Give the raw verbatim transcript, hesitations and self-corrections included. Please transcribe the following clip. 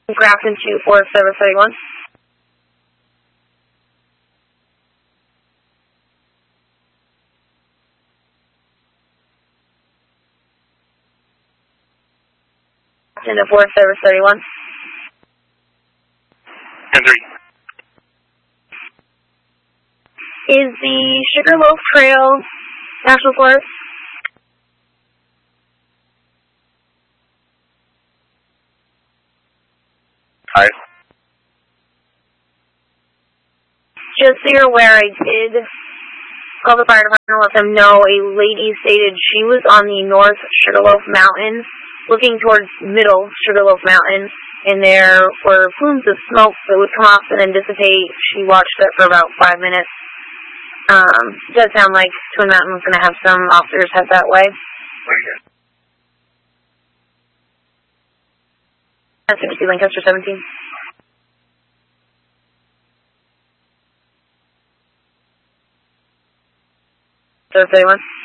Grafton to Forest Service thirty-one. Grafton to Forest Service thirty-one. ten three. Is the Sugarloaf Trail National Forest? Hi. Just so you're aware, I did call the fire department and let them know a lady stated she was on the North Sugarloaf Mountain, looking towards Middle Sugarloaf Mountain, and there were plumes of smoke that would come off and then dissipate. She watched it for about five minutes. Um, it does sound like Twin Mountain was going to have some officers head that way. That's fifty Lancaster seventeen. thirty-one.